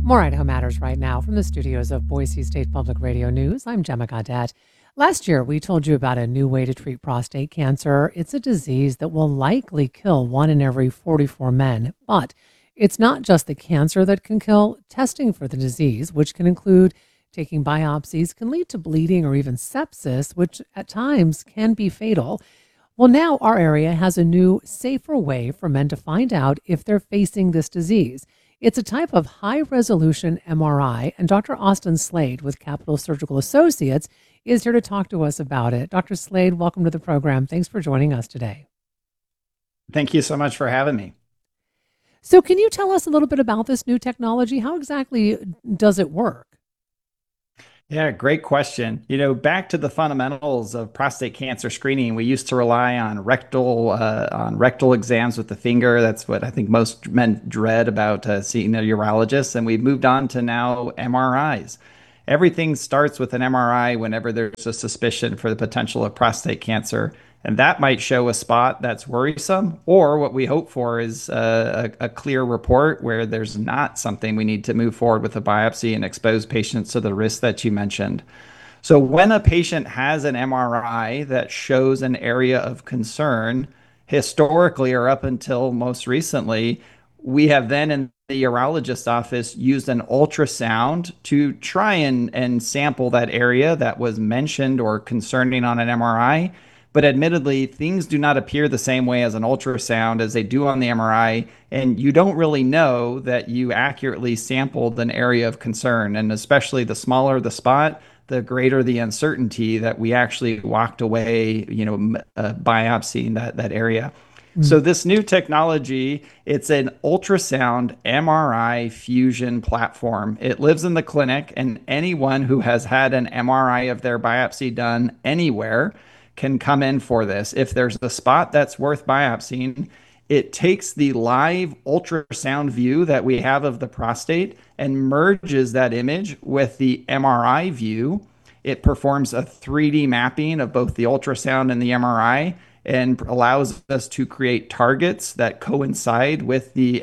More Idaho Matters right now from the studios of Boise State Public Radio News. I'm Gemma Gaudette. Last year, we told you about a new way to treat prostate cancer. It's a disease that will likely kill 1 in every 44 men, but it's not just the cancer that can kill. Testing for the disease, which can include taking biopsies, can lead to bleeding or even sepsis, which at times can be fatal. Well, now our area has a new, safer way for men to find out if they're facing this disease. It's a type of high resolution MRI, and Dr. Austin Slade with Capital Surgical Associates is here to talk to us about it. Dr. Slade, welcome to the program. Thanks for joining us today. Thank you so much for having me. So, can you tell us a little bit about this new technology? How exactly does it work? Yeah, great question. Back to the fundamentals of prostate cancer screening, we used to rely on rectal exams with the finger. That's what I think most men dread about seeing a urologist. And we've moved on to now MRIs. Everything starts with an MRI whenever there's a suspicion for the potential of prostate cancer. And that might show a spot that's worrisome, or what we hope for is a clear report where there's not something we need to move forward with a biopsy and expose patients to the risk that you mentioned. So when a patient has an MRI that shows an area of concern, historically or up until most recently, we have then in the urologist office used an ultrasound to try and sample that area that was mentioned or concerning on an MRI. But admittedly, things do not appear the same way as an ultrasound as they do on the MRI, and you don't really know that you accurately sampled an area of concern. And especially the smaller the spot, the greater the uncertainty that we actually walked away, biopsying that area. So this new technology, it's an ultrasound MRI fusion platform. It lives in the clinic, and anyone who has had an MRI of their biopsy done anywhere can come in for this. If there's a spot that's worth biopsying, it takes the live ultrasound view that we have of the prostate and merges that image with the MRI view. It performs a 3D mapping of both the ultrasound and the MRI and allows us to create targets that coincide with the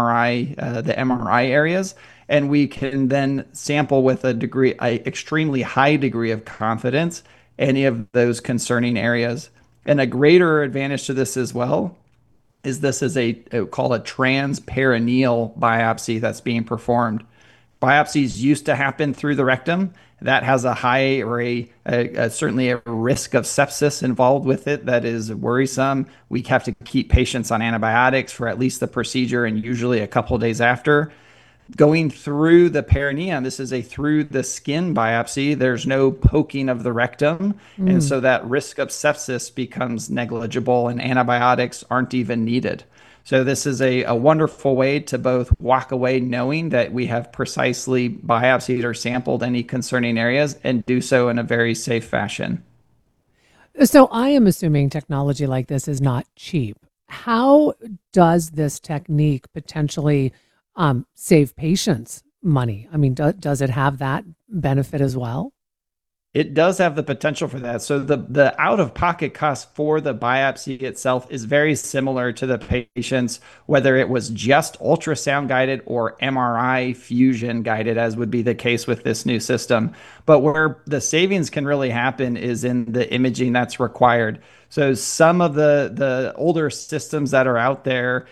MRI areas. And we can then sample with an extremely high degree of confidence any of those concerning areas. And a greater advantage to this as well is this is called a transperineal biopsy that's being performed. Biopsies used to happen through the rectum. That has a high or certainly a risk of sepsis involved with it that is worrisome. We have to keep patients on antibiotics for at least the procedure and usually a couple of days after. Going through the perineum, this is a through the skin biopsy. There's no poking of the rectum. And so that risk of sepsis becomes negligible and antibiotics aren't even needed. So this is a wonderful way to both walk away knowing that we have precisely biopsied or sampled any concerning areas and do so in a very safe fashion. So, I am assuming technology like this is not cheap. How does this technique potentially save patients money? I mean, does it have that benefit as well? It does have the potential for that. So the out-of-pocket cost for the biopsy itself is very similar to the patients, whether it was just ultrasound guided or MRI fusion guided, as would be the case with this new system. But where the savings can really happen is in the imaging that's required. So some of the older systems that are out there,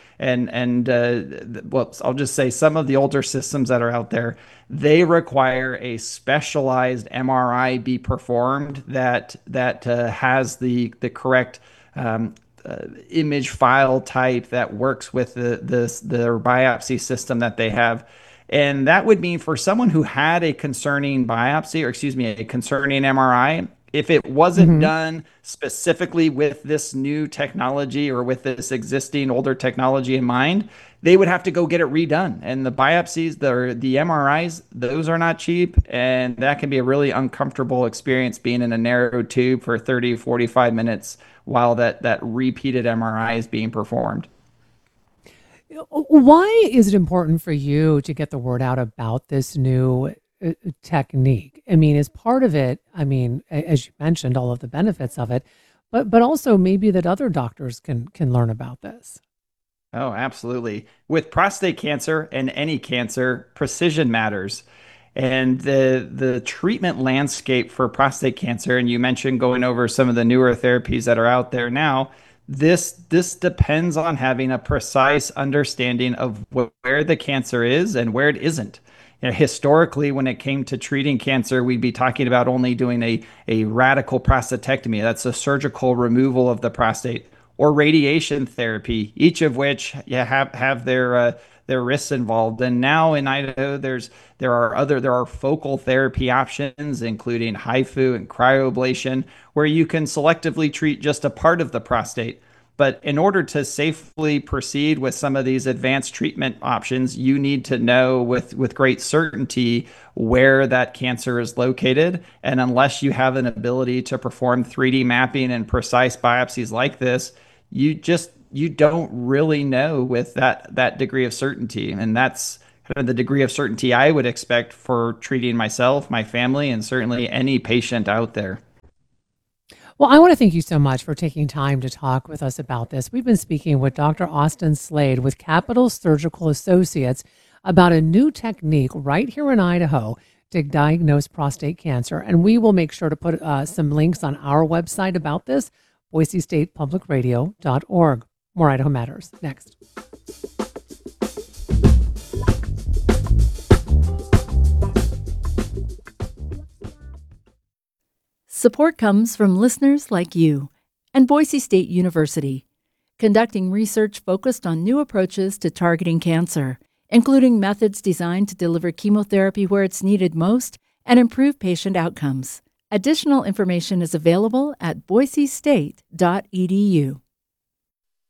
I'll just say some of the older systems that are out there, they require a specialized MRI be performed that has the correct image file type that works with the biopsy system that they have. And that would mean for someone who had a concerning biopsy, or excuse me, a concerning MRI, if it wasn't done specifically with this new technology or with this existing older technology in mind, they would have to go get it redone. And the biopsies, the MRIs, those are not cheap. And that can be a really uncomfortable experience being in a narrow tube for 30, 45 minutes while that repeated MRI is being performed. Why is it important for you to get the word out about this new technique? I mean, is part of it, I mean, as you mentioned, all of the benefits of it, but also maybe that other doctors can learn about this. Oh, absolutely. With prostate cancer and any cancer, precision matters. And the treatment landscape for prostate cancer, and you mentioned going over some of the newer therapies that are out there now, this depends on having a precise understanding of where the cancer is and where it isn't. Historically, when it came to treating cancer, we'd be talking about only doing a radical prostatectomy. That's a surgical removal of the prostate or radiation therapy, each of which have their risks involved. And now in Idaho, there are focal therapy options, including HIFU and cryoablation, where you can selectively treat just a part of the prostate. But in order to safely proceed with some of these advanced treatment options, you need to know with great certainty where that cancer is located. And unless you have an ability to perform 3D mapping and precise biopsies like this, you don't really know with that degree of certainty. And that's kind of the degree of certainty I would expect for treating myself, my family, and certainly any patient out there. Well, I want to thank you so much for taking time to talk with us about this. We've been speaking with Dr. Austin Slade with Capital Surgical Associates about a new technique right here in Idaho to diagnose prostate cancer. And we will make sure to put some links on our website about this, boisestatepublicradio.org. More Idaho Matters next. Support comes from listeners like you and Boise State University, conducting research focused on new approaches to targeting cancer, including methods designed to deliver chemotherapy where it's needed most and improve patient outcomes. Additional information is available at boisestate.edu.